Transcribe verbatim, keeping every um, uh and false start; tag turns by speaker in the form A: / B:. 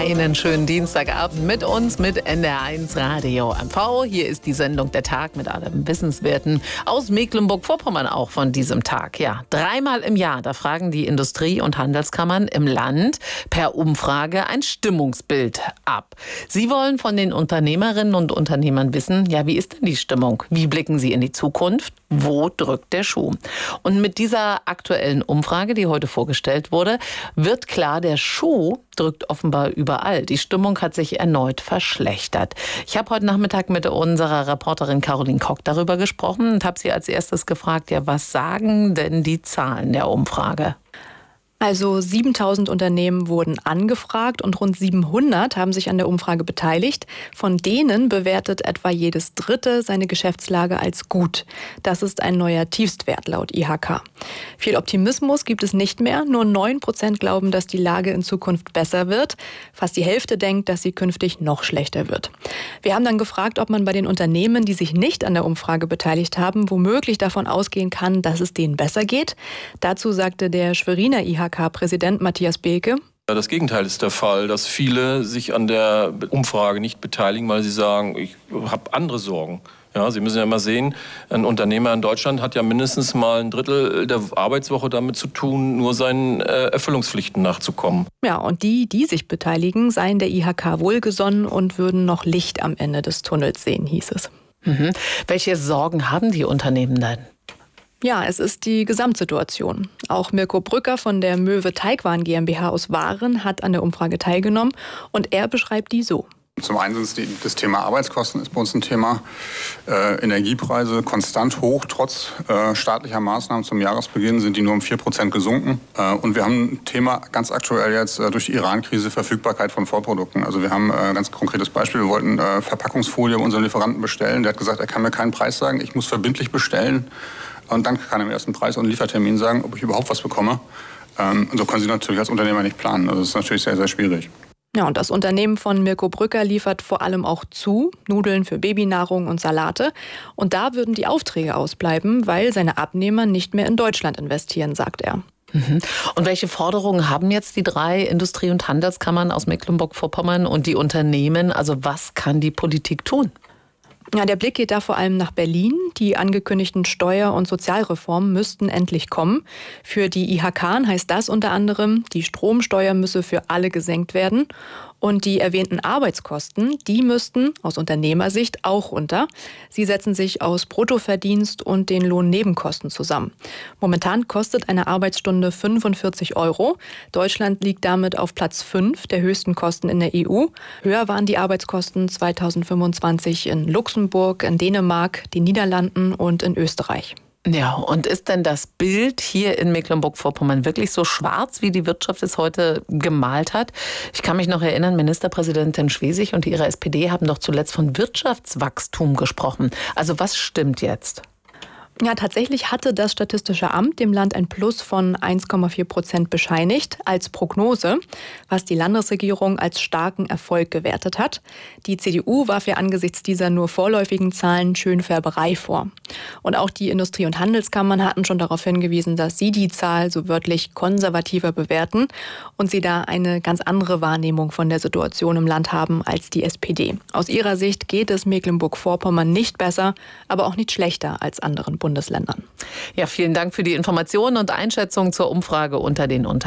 A: Einen schönen Dienstagabend mit uns, mit N D R eins Radio M V. Hier ist die Sendung Der Tag mit allem Wissenswerten aus Mecklenburg-Vorpommern auch von diesem Tag. Ja, dreimal im Jahr, da fragen die Industrie- und Handelskammern im Land per Umfrage ein Stimmungsbild ab. Sie wollen von den Unternehmerinnen und Unternehmern wissen, ja, wie ist denn die Stimmung? Wie blicken sie in die Zukunft? Wo drückt der Schuh? Und mit dieser aktuellen Umfrage, die heute vorgestellt wurde, wird klar, der Schuh drückt offenbar überall. Die Stimmung hat sich erneut verschlechtert. Ich habe heute Nachmittag mit unserer Reporterin Caroline Kock darüber gesprochen und habe sie als erstes gefragt, ja, was sagen denn die Zahlen der Umfrage?
B: Also siebentausend Unternehmen wurden angefragt und rund siebenhundert haben sich an der Umfrage beteiligt. Von denen bewertet etwa jedes Dritte seine Geschäftslage als gut. Das ist ein neuer Tiefstwert laut I H K. Viel Optimismus gibt es nicht mehr. Nur neun Prozent glauben, dass die Lage in Zukunft besser wird. Fast die Hälfte denkt, dass sie künftig noch schlechter wird. Wir haben dann gefragt, ob man bei den Unternehmen, die sich nicht an der Umfrage beteiligt haben, womöglich davon ausgehen kann, dass es denen besser geht. Dazu sagte der Schweriner I H K-Präsident Matthias Beeke.
C: Das Gegenteil ist der Fall, dass viele sich an der Umfrage nicht beteiligen, weil sie sagen, ich habe andere Sorgen. Ja, Sie müssen ja mal sehen, ein Unternehmer in Deutschland hat ja mindestens mal ein Drittel der Arbeitswoche damit zu tun, nur seinen äh, Erfüllungspflichten nachzukommen.
B: Ja, und die, die sich beteiligen, seien der I H K wohlgesonnen und würden noch Licht am Ende des Tunnels sehen, hieß es.
A: Mhm. Welche Sorgen haben die Unternehmen denn?
B: Ja, es ist die Gesamtsituation. Auch Mirko Brücker von der Möwe Teigwaren GmbH aus Waren hat an der Umfrage teilgenommen und er beschreibt die so.
D: Zum einen ist die, das Thema Arbeitskosten ist bei uns ein Thema. Äh, Energiepreise konstant hoch. Trotz äh, staatlicher Maßnahmen zum Jahresbeginn sind die nur um vier Prozent gesunken. Äh, und wir haben ein Thema ganz aktuell jetzt äh, durch die Iran-Krise, Verfügbarkeit von Vorprodukten. Also wir haben äh, ein ganz konkretes Beispiel. Wir wollten äh, Verpackungsfolie bei unseren Lieferanten bestellen. Der hat gesagt, er kann mir keinen Preis sagen. Ich muss verbindlich bestellen. Und dann kann er im ersten Preis und Liefertermin sagen, ob ich überhaupt was bekomme. Ähm, und so können Sie natürlich als Unternehmer nicht planen. Also das ist natürlich sehr, sehr schwierig.
B: Ja, und das Unternehmen von Mirko Brücker liefert vor allem auch zu, Nudeln für Babynahrung und Salate. Und da würden die Aufträge ausbleiben, weil seine Abnehmer nicht mehr in Deutschland investieren, sagt er.
A: Mhm. Und welche Forderungen haben jetzt die drei Industrie- und Handelskammern aus Mecklenburg-Vorpommern und die Unternehmen? Also was kann die Politik tun?
B: Ja, der Blick geht da vor allem nach Berlin. Die angekündigten Steuer- und Sozialreformen müssten endlich kommen. Für die I H K heißt das unter anderem, die Stromsteuer müsse für alle gesenkt werden. Und die erwähnten Arbeitskosten, die müssten aus Unternehmersicht auch runter. Sie setzen sich aus Bruttoverdienst und den Lohnnebenkosten zusammen. Momentan kostet eine Arbeitsstunde fünfundvierzig Euro. Deutschland liegt damit auf Platz fünf der höchsten Kosten in der E U. Höher waren die Arbeitskosten zweitausendfünfundzwanzig in Luxemburg, in Dänemark, den Niederlanden und in Österreich.
A: Ja, und ist denn das Bild hier in Mecklenburg-Vorpommern wirklich so schwarz, wie die Wirtschaft es heute gemalt hat? Ich kann mich noch erinnern, Ministerpräsidentin Schwesig und ihre S P D haben doch zuletzt von Wirtschaftswachstum gesprochen. Also was stimmt jetzt?
B: Ja, tatsächlich hatte das Statistische Amt dem Land ein Plus von eins Komma vier Prozent bescheinigt als Prognose, was die Landesregierung als starken Erfolg gewertet hat. Die C D U warf ja angesichts dieser nur vorläufigen Zahlen Schönfärberei vor. Und auch die Industrie- und Handelskammern hatten schon darauf hingewiesen, dass sie die Zahl so wörtlich konservativer bewerten und sie da eine ganz andere Wahrnehmung von der Situation im Land haben als die S P D. Aus ihrer Sicht geht es Mecklenburg-Vorpommern nicht besser, aber auch nicht schlechter als anderen Bundesländern.
A: Ja, vielen Dank für die Informationen und Einschätzung zur Umfrage unter den Unternehmen.